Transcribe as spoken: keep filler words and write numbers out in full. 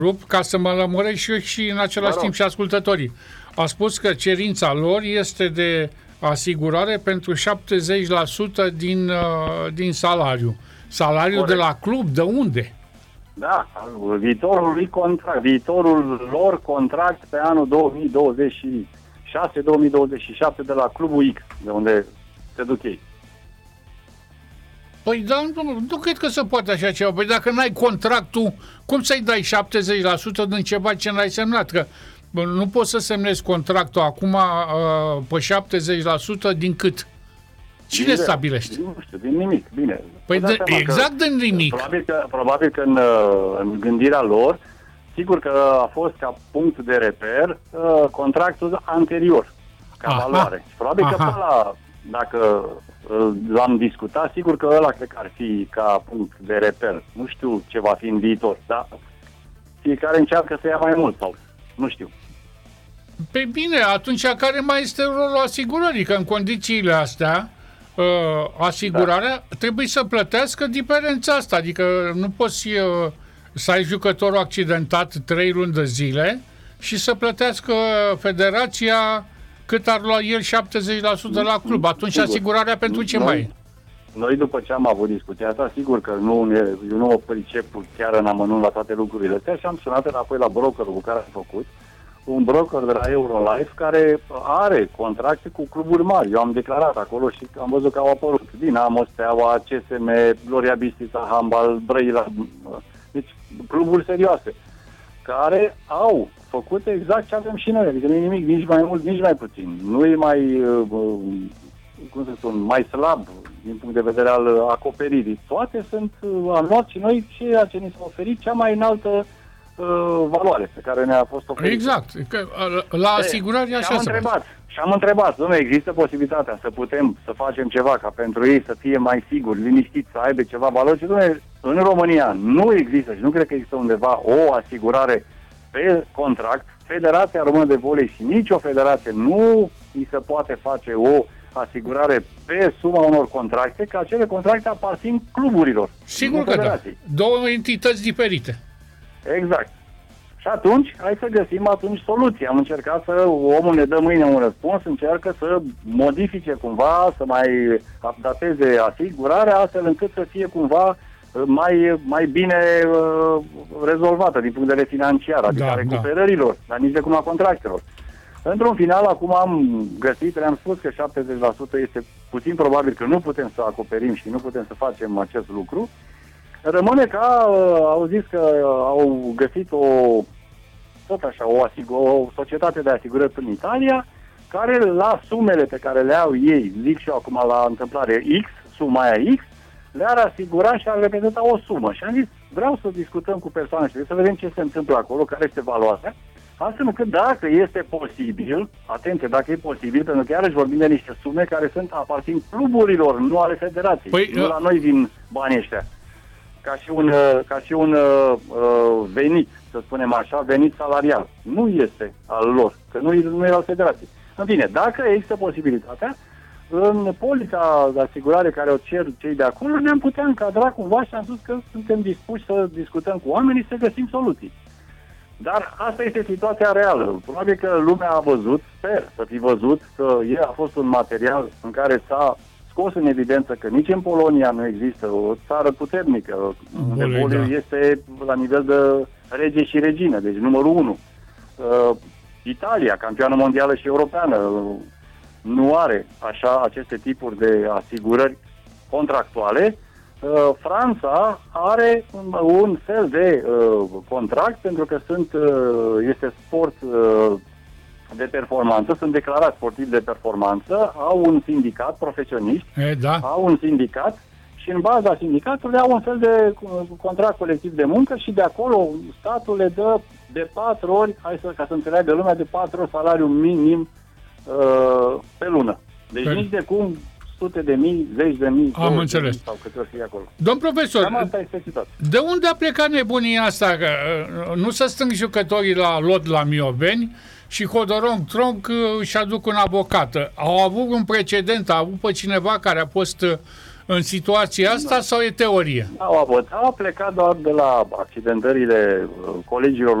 Rup, ca să mă lămuresc și eu și în același timp și ascultătorii. A spus că cerința lor este de asigurare pentru șaptezeci la sută din, uh, din salariu. Salariul Corect. De la club, de unde? Da, viitorul lui contract, viitorul lor contract pe anul două mii douăzeci și șase două mii douăzeci și șapte de la clubul X, de unde se duc ei. Păi da, nu, nu cred că se poate așa ceva. Păi dacă n-ai contractul, cum să-i dai șaptezeci la sută din ceva ce n-ai semnat? Că nu poți să semnezi contractul acum uh, pe șaptezeci la sută din cât? Cine din stabilește? Nu știu, din nimic, bine. Păi de, exact din nimic. Probabil că, probabil că în, în gândirea lor, sigur că a fost ca punct de reper uh, contractul anterior, ca aha, valoare. Probabil aha. că pe ăla, dacă l-am discutat, sigur că ăla cred că ar fi ca punct de reper. Nu știu ce va fi în viitor, dar fiecare încearcă să ia mai mult sau nu știu. Pe bine, atunci care mai este rolul asigurării? Că în condițiile astea uh, asigurarea da. trebuie să plătească diferența asta. Adică nu poți uh, să ai jucătorul accidentat trei luni de zile și să plătească federația cât ar lua el șaptezeci la sută la club. Atunci sigur. Asigurarea pentru ce noi, mai e? Noi după ce am avut discuția asta, sigur că nu, eu nu o pricep chiar în amănunt la toate lucrurile astea și am sunat înapoi la brokerul cu care am făcut, un broker de la Eurolife care are contracte cu cluburi mari. Eu am declarat acolo și am văzut că au apărut Dinamo, Steaua, C S M, Gloria Bistrița, Handbal, Brăila, deci cluburi serioase care au făcut exact ce avem și noi, adică nu e nimic, nici mai mult, nici mai puțin. Nu e mai, uh, cum să spun, mai slab din punct de vedere al acoperirii. Toate sunt uh, am luat și noi ceea ce ni s-a oferit, cea mai înaltă uh, valoare pe care ne-a fost oferită. Exact. Că, la asigurare așa se întrebat. Și am întrebat, nu există posibilitatea să putem să facem ceva ca pentru ei să fie mai siguri, liniștiți, să aibă ceva valori. Și, dom'le, în România nu există și nu cred că există undeva o asigurare pe contract. Federația Română de Volei și nicio federație nu îi se poate face o asigurare pe suma unor contracte, că acele contracte aparțin cluburilor. Sigur că da. Două entități diferite. Exact. Și atunci, hai să găsim atunci soluții. Am încercat să, omul ne dă mâine un răspuns, încearcă să modifice cumva, să mai updateze asigurarea, astfel încât să fie cumva mai, mai bine uh, rezolvată din punct de vedere financiar, adică da, recuperărilor, da. dar nici de cum a contractelor. Într-un final, acum am găsit, le-am spus că șaptezeci la sută este puțin probabil că nu putem să acoperim și nu putem să facem acest lucru. Rămâne ca, uh, au zis că uh, au găsit o, tot așa, o, asigur, o societate de asigurări în Italia, care la sumele pe care le au ei, zic și eu acum la întâmplare X, suma aia X, le-ar asigura și ar reprezenta o sumă. Și am zis, vreau să discutăm cu persoane și să vedem ce se întâmplă acolo, care este valoarea, astfel încât dacă este posibil, atenție, dacă e posibil, pentru că iarăși vorbim de niște sume care sunt aparțin cluburilor, nu ale federației. Păi, nu la noi vin banii ăștia. Ca și un, ca și un uh, venit, să spunem așa, venit salarial. Nu este al lor, că nu, nu e al federației. În fine, dacă există posibilitatea, în polița de asigurare care o cer cei de acolo, ne-am putea încadra cumva și am spus că suntem dispuși să discutăm cu oamenii, să găsim soluții. Dar asta este situația reală. Probabil că lumea a văzut, sper să fi văzut, că e, a fost un material în care s-a scos în evidență că nici în Polonia nu există o țară puternică, unde voliul da. este la nivel de rege și regină, deci numărul unu. Uh, Italia, campioană mondială și europeană, uh, nu are așa aceste tipuri de asigurări contractuale. Uh, Franța are un, un fel de uh, contract pentru că sunt, uh, este sport uh, de performanță, sunt declarați sportivi de performanță, au un sindicat, profesioniști, e, da. au un sindicat și în baza sindicatului au un fel de contract colectiv de muncă și de acolo statul le dă de patru ori, hai să, ca să înțeleagă lumea, de patru ori salariu minim uh, pe lună. Deci pe... nici de cum sute de mii, zeci de mii, am înțeles. Mii, sau câte ori fie acolo. Domn profesor, de unde a plecat nebunia asta? Că nu se strâng jucătorii la lot la Mioveni și Hodoron Tronc își aduc un avocat. Au avut un precedent, a avut pe cineva care a fost în situația asta sau e teorie? Au avut, au plecat doar de la accidentările colegilor